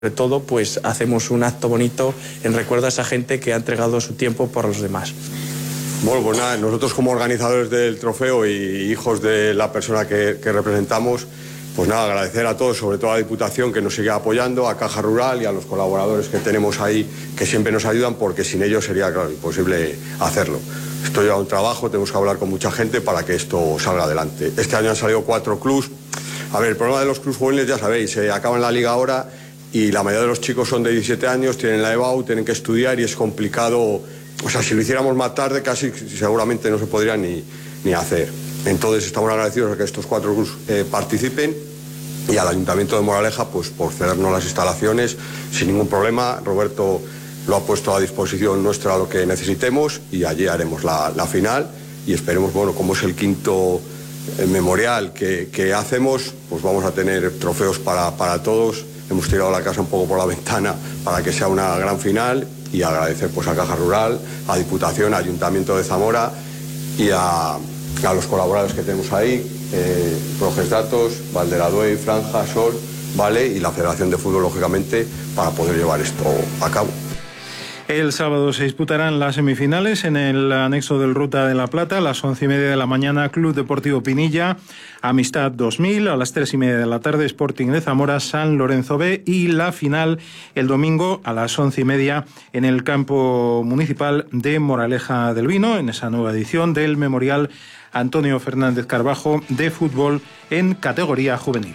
Sobre todo, pues hacemos un acto bonito en recuerdo a esa gente que ha entregado su tiempo por los demás. Bueno, pues nada, nosotros como organizadores del trofeo y hijos de la persona que representamos, pues nada, agradecer a todos, sobre todo a la Diputación que nos sigue apoyando, a Caja Rural y a los colaboradores que tenemos ahí que siempre nos ayudan, porque sin ellos sería, claro, imposible hacerlo. Esto lleva un trabajo, tenemos que hablar con mucha gente para que esto salga adelante. Este año han salido 4 clubs. A ver, el problema de los clubs juveniles ya sabéis, acaban la liga ahora y la mayoría de los chicos son de 17 años, tienen la EBAU, tienen que estudiar y es complicado. O sea, si lo hiciéramos más tarde casi seguramente no se podría ni hacer. Entonces estamos agradecidos a que estos 4 clubs participen y al Ayuntamiento de Moraleja pues por cedernos las instalaciones sin ningún problema. Roberto lo ha puesto a disposición nuestra lo que necesitemos y allí haremos la final y esperemos, bueno, como es el quinto memorial que hacemos, pues vamos a tener trofeos para todos. Hemos tirado la casa un poco por la ventana para que sea una gran final y agradecer pues a Caja Rural, a Diputación, a Ayuntamiento de Zamora y a los colaboradores que tenemos ahí, Progesdatos, Valderaduey, Franja, Sol, Vale y la Federación de Fútbol, lógicamente, para poder llevar esto a cabo. El sábado se disputarán las semifinales en el anexo del Ruta de la Plata. A las 11:30 de la mañana, Club Deportivo Pinilla, Amistad 2000. A las 3:30 de la tarde, Sporting de Zamora, San Lorenzo B. Y la final el domingo a las 11:30 en el campo municipal de Moraleja del Vino, en esa nueva edición del Memorial Antonio Fernández Carbajo de fútbol en categoría juvenil.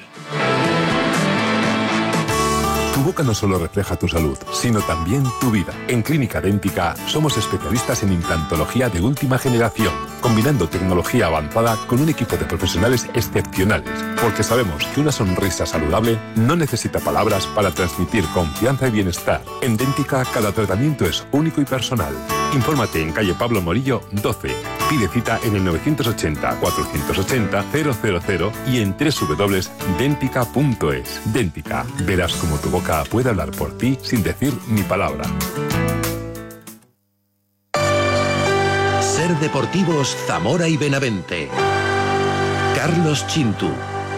Tu boca no solo refleja tu salud, sino también tu vida. En Clínica Dẹ́ntica somos especialistas en implantología de última generación, combinando tecnología avanzada con un equipo de profesionales excepcionales, porque sabemos que una sonrisa saludable no necesita palabras para transmitir confianza y bienestar. En Dẹ́ntica cada tratamiento es único y personal. Infórmate en calle Pablo Morillo 12. Pide cita en el 980-480-000 y en www.dentica.es. Dẹ́ntica, verás cómo tu boca puede hablar por ti sin decir ni palabra. Ser Deportivos Zamora y Benavente. Carlos Chintu.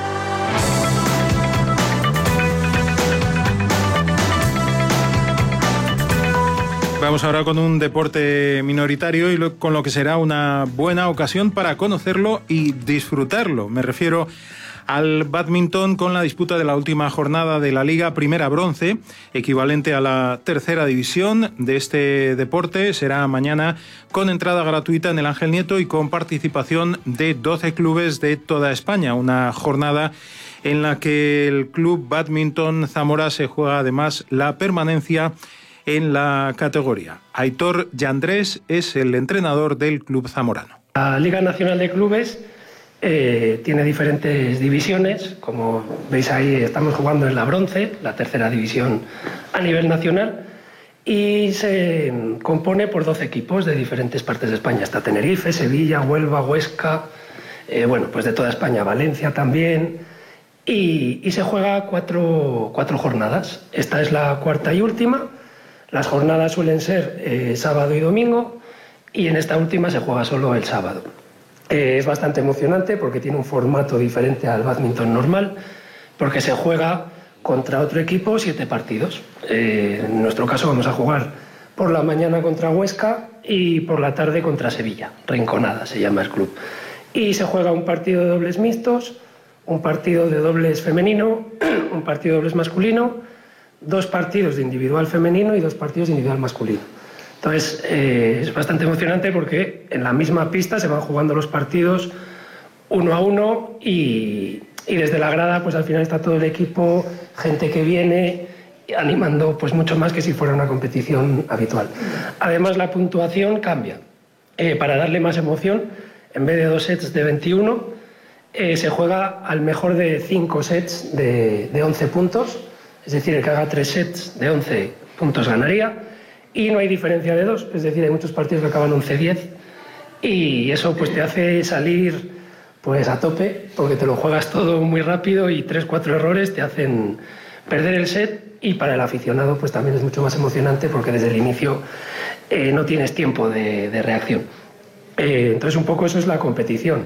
Vamos ahora con un deporte minoritario y con lo que será una buena ocasión para conocerlo y disfrutarlo. Me refiero al bádminton con la disputa de la última jornada de la Liga Primera Bronce, equivalente a la tercera división de este deporte. Será mañana con entrada gratuita en el Ángel Nieto y con participación de 12 clubes de toda España. Una jornada en la que el Club Bádminton Zamora se juega además la permanencia en la categoría. Aitor Yandrés es el entrenador del club zamorano. La Liga Nacional de Clubes tiene diferentes divisiones. Como veis ahí, estamos jugando en la bronce, la tercera división a nivel nacional, y se compone por 12 equipos de diferentes partes de España. Está Tenerife, Sevilla, Huelva, Huesca, pues de toda España, Valencia también, y se juega cuatro jornadas. Esta es la cuarta y última. Las jornadas suelen ser sábado y domingo, y en esta última se juega solo el sábado. Es bastante emocionante porque tiene un formato diferente al bádminton normal, porque se juega contra otro equipo 7 partidos. En nuestro caso vamos a jugar por la mañana contra Huesca y por la tarde contra Sevilla. Rinconada se llama el club. Y se juega un partido de dobles mixtos, un partido de dobles femenino, un partido de dobles masculino, 2 partidos de individual femenino y 2 partidos de individual masculino. Entonces es bastante emocionante porque en la misma pista se van jugando los partidos 1 a 1 y desde la grada pues al final está todo el equipo, gente que viene animando pues mucho más que si fuera una competición habitual. Además la puntuación cambia. Para darle más emoción, en vez de 2 sets de 21 se juega al mejor de 5 sets de 11 puntos. Es decir, el que haga 3 sets de 11 puntos ganaría, y no hay diferencia de 2, es decir, hay muchos partidos que acaban 11-10 y eso pues te hace salir pues a tope porque te lo juegas todo muy rápido y 3-4 errores te hacen perder el set, y para el aficionado pues también es mucho más emocionante porque desde el inicio no tienes tiempo de reacción. Entonces un poco eso es la competición.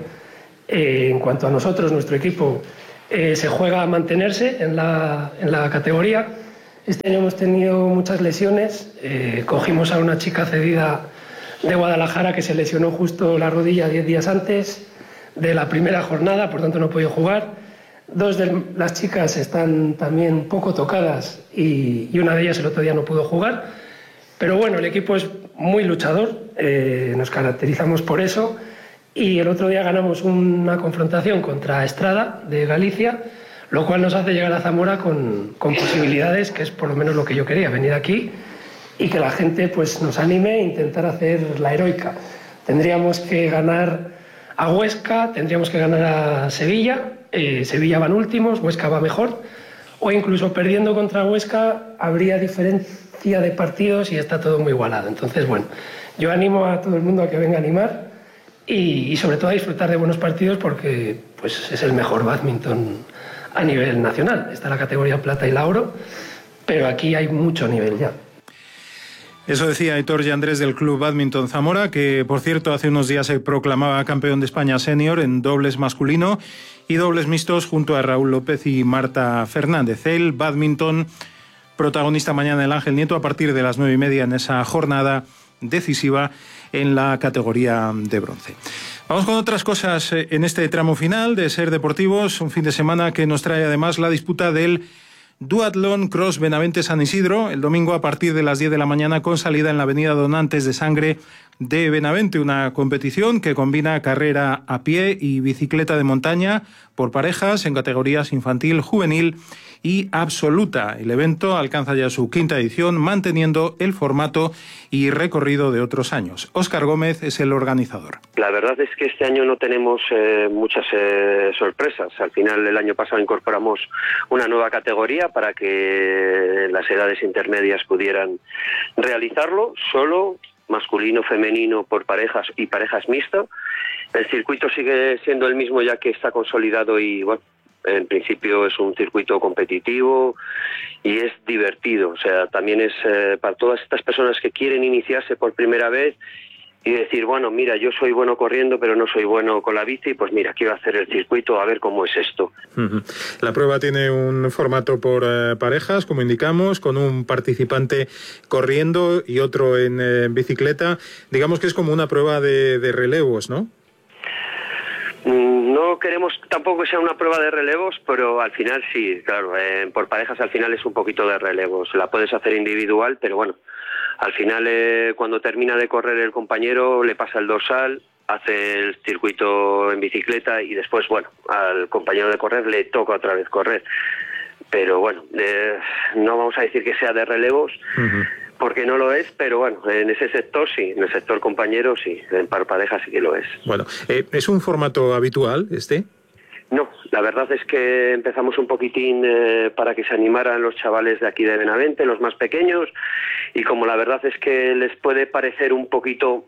En cuanto a nosotros, nuestro equipo se juega a mantenerse en la categoría. Este año hemos tenido muchas lesiones. Cogimos a una chica cedida de Guadalajara que se lesionó justo la rodilla 10 días antes de la primera jornada, por tanto no ha podido jugar. 2 de las chicas están también poco tocadas y una de ellas el otro día no pudo jugar. Pero bueno, el equipo es muy luchador, nos caracterizamos por eso. Y el otro día ganamos una confrontación contra Estrada de Galicia, lo cual nos hace llegar a Zamora con posibilidades, que es por lo menos lo que yo quería, venir aquí y que la gente pues nos anime e intentar hacer la heroica. Tendríamos que ganar a Huesca, tendríamos que ganar a Sevilla, Sevilla van últimos, Huesca va mejor, o incluso perdiendo contra Huesca habría diferencia de partidos y está todo muy igualado. Entonces, bueno, yo animo a todo el mundo a que venga a animar y sobre todo a disfrutar de buenos partidos porque pues, es el mejor bádminton a nivel nacional. Está la categoría plata y la oro, pero aquí hay mucho nivel ya. Eso decía Aitor Yandrés del Club Bádminton Zamora, que por cierto hace unos días se proclamaba campeón de España senior en dobles masculino y dobles mixtos junto a Raúl López y Marta Fernández. El bádminton protagonista mañana el Ángel Nieto a partir de las 9:30 en esa jornada decisiva en la categoría de bronce. Vamos con otras cosas en este tramo final de Ser Deportivos, un fin de semana que nos trae además la disputa del Duatlón Cross Benavente San Isidro, el domingo a partir de las 10 de la mañana con salida en la avenida Donantes de Sangre de Benavente, una competición que combina carrera a pie y bicicleta de montaña por parejas en categorías infantil, juvenil y absoluta. El evento alcanza ya su 5ª edición, manteniendo el formato y recorrido de otros años. Óscar Gómez es el organizador. La verdad es que este año no tenemos muchas sorpresas. Al final, el año pasado incorporamos una nueva categoría para que las edades intermedias pudieran realizarlo, solo masculino, femenino, por parejas y parejas mixtas. El circuito sigue siendo el mismo ya que está consolidado y, bueno, en principio es un circuito competitivo y es divertido. O sea, también es para todas estas personas que quieren iniciarse por primera vez y decir, bueno, mira, yo soy bueno corriendo, pero no soy bueno con la bici, pues mira, quiero hacer el circuito a ver cómo es esto. La prueba tiene un formato por parejas, como indicamos, con un participante corriendo y otro en bicicleta. Digamos que es como una prueba de relevos, ¿no? No queremos tampoco que sea una prueba de relevos, pero al final sí, claro, por parejas al final es un poquito de relevos. La puedes hacer individual, pero bueno, al final cuando termina de correr el compañero le pasa el dorsal, hace el circuito en bicicleta y después, bueno, al compañero de correr le toca otra vez correr. Pero bueno, no vamos a decir que sea de relevos, porque no lo es, pero bueno, en ese sector sí, en el sector compañero sí, en par pareja sí que lo es. Bueno, ¿es un formato habitual este? No, la verdad es que empezamos un poquitín para que se animaran los chavales de aquí de Benavente, los más pequeños, y como la verdad es que les puede parecer un poquito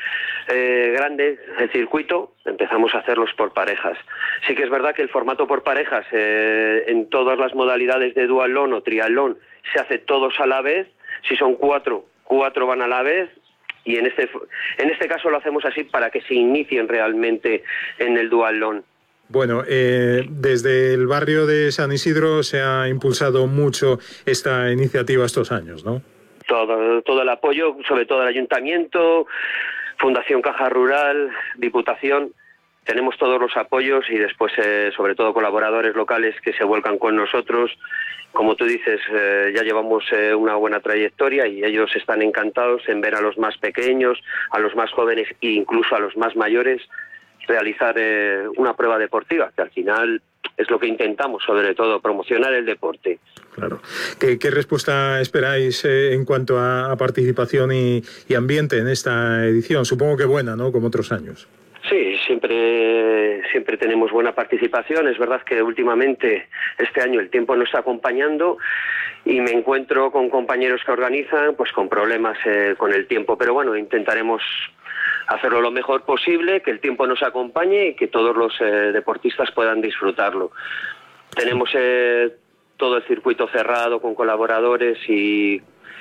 grande el circuito, empezamos a hacerlos por parejas. Sí que es verdad que el formato por parejas en todas las modalidades de duatlón o triatlón se hace todos a la vez. Si son cuatro van a la vez y en este caso lo hacemos así para que se inicien realmente en el duatlón. Bueno, desde el barrio de San Isidro se ha impulsado mucho esta iniciativa estos años, ¿no? Todo el apoyo, sobre todo el Ayuntamiento, Fundación Caja Rural, Diputación. Tenemos todos los apoyos y después, sobre todo, colaboradores locales que se vuelcan con nosotros. Como tú dices, ya llevamos una buena trayectoria y ellos están encantados en ver a los más pequeños, a los más jóvenes e incluso a los más mayores realizar una prueba deportiva, que al final es lo que intentamos, sobre todo, promocionar el deporte. Claro. ¿Qué respuesta esperáis en cuanto a participación y ambiente en esta edición? Supongo que buena, ¿no?, como otros años. Sí, siempre tenemos buena participación. Es verdad que últimamente, este año, el tiempo no está acompañando y me encuentro con compañeros que organizan pues con problemas con el tiempo. Pero bueno, intentaremos hacerlo lo mejor posible, que el tiempo nos acompañe y que todos los deportistas puedan disfrutarlo. Tenemos todo el circuito cerrado con colaboradores y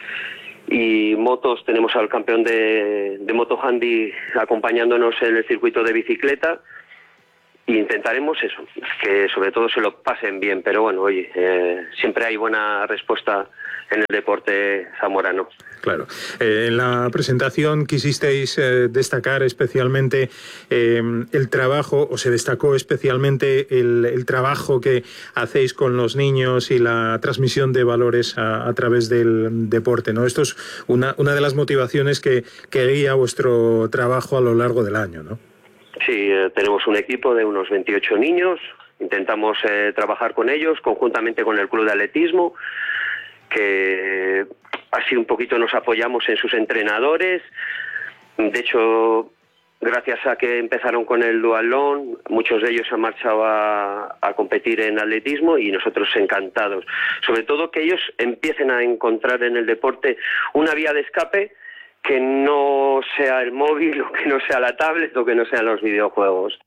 motos. Tenemos al campeón de Moto Handy acompañándonos en el circuito de bicicleta intentaremos eso, que sobre todo se lo pasen bien, pero bueno, oye, siempre hay buena respuesta en el deporte zamorano. Claro. En la presentación quisisteis destacar especialmente el trabajo, o se destacó especialmente el trabajo que hacéis con los niños y la transmisión de valores a través del deporte, ¿no? Esto es una de las motivaciones que guía vuestro trabajo a lo largo del año, ¿no? Sí, tenemos un equipo de unos 28 niños, intentamos trabajar con ellos, conjuntamente con el club de atletismo, que así un poquito nos apoyamos en sus entrenadores. De hecho, gracias a que empezaron con el duatlón, muchos de ellos han marchado a competir en atletismo y nosotros encantados. Sobre todo que ellos empiecen a encontrar en el deporte una vía de escape que no sea el móvil, o que no sea la tablet, o que no sean los videojuegos.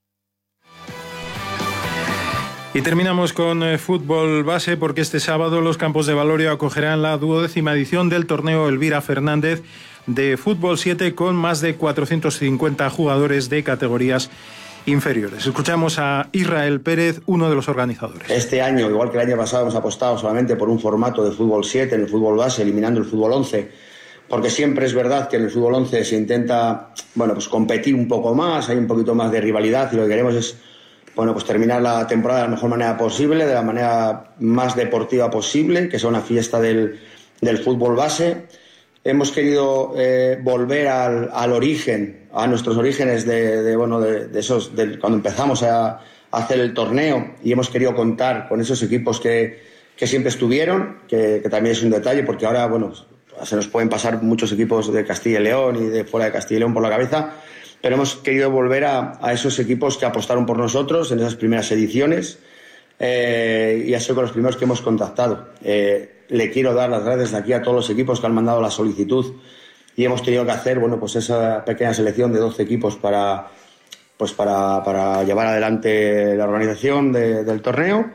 Y terminamos con fútbol base, porque este sábado los campos de Valorio acogerán la 12ª edición del torneo Elvira Fernández de fútbol 7, con más de 450 jugadores de categorías inferiores. Escuchamos a Israel Pérez, uno de los organizadores. Este año, igual que el año pasado, hemos apostado solamente por un formato de fútbol 7 en el fútbol base, eliminando el fútbol 11, porque siempre es verdad que en el fútbol 11 se intenta, bueno, pues competir un poco más, hay un poquito más de rivalidad, y lo que queremos es, bueno, pues terminar la temporada de la mejor manera posible, de la manera más deportiva posible, que sea una fiesta del fútbol base. Hemos querido volver al origen, a nuestros orígenes de cuando empezamos a hacer el torneo, y hemos querido contar con esos equipos que siempre estuvieron, que también es un detalle, porque ahora, bueno, se nos pueden pasar muchos equipos de Castilla y León y de fuera de Castilla y León por la cabeza, pero hemos querido volver a esos equipos que apostaron por nosotros en esas primeras ediciones, y ha sido con los primeros que hemos contactado. Le quiero dar las gracias de aquí a todos los equipos que han mandado la solicitud, y hemos tenido que hacer, bueno, pues esa pequeña selección de 12 equipos para llevar adelante la organización del torneo.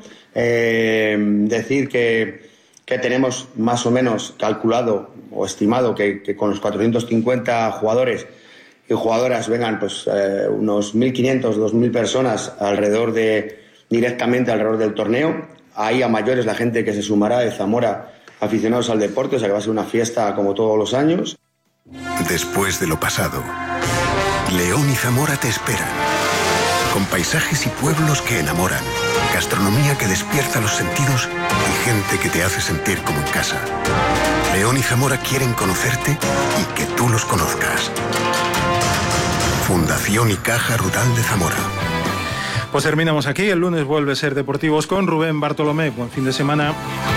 Decir que tenemos más o menos calculado o estimado que con los 450 jugadores y jugadoras vengan pues unos 1.500, 2.000 personas directamente alrededor del torneo. Ahí a mayores la gente que se sumará de Zamora, aficionados al deporte, o sea que va a ser una fiesta como todos los años. Después de lo pasado, León y Zamora te esperan, con paisajes y pueblos que enamoran, gastronomía que despierta los sentidos y gente que te hace sentir como en casa. León y Zamora quieren conocerte y que tú los conozcas. Fundación y Caja Rural de Zamora. Pues terminamos aquí. El lunes vuelve a ser Deportivos con Rubén Bartolomé. Buen fin de semana.